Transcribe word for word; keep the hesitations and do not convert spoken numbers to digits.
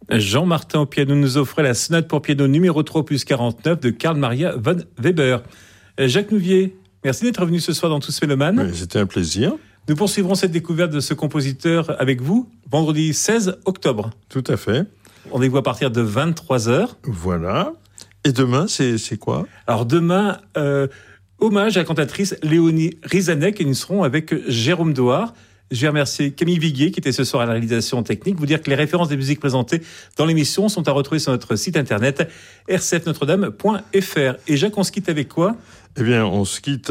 Jean-Martin au piano nous offrait la sonate pour piano numéro trois opus quarante-neuf de Carl Maria von Weber. Jacques Nouvier, merci d'être venu ce soir dans Tous Mélomanes. Oui, c'était un plaisir. Nous poursuivrons cette découverte de ce compositeur avec vous vendredi seize octobre. Tout à fait. Rendez-vous à partir de vingt-trois heures. Voilà. Et demain, c'est, c'est quoi ? Alors demain, euh, hommage à la cantatrice Léonie Rizanek et nous serons avec Jérôme Doard. Je vais remercier Camille Viguier qui était ce soir à la réalisation technique. Vous dire que les références des musiques présentées dans l'émission sont à retrouver sur notre site internet r c f notre dame point f r. Et Jacques, on se quitte avec quoi ? Eh bien, on se quitte